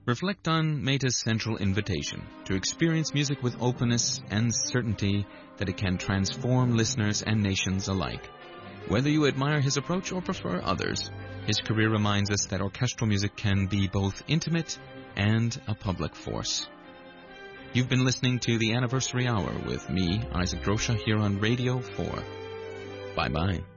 Reflect on Mehta's central invitation to experience music with openness and certainty that it can transform listeners and nations alike. Whether you admire his approach or prefer others, his career reminds us that orchestral music can be both intimate and a public force. You've been listening to the Anniversary Hour with me, Isaac Drosha, here on Radio 4. Bye-bye.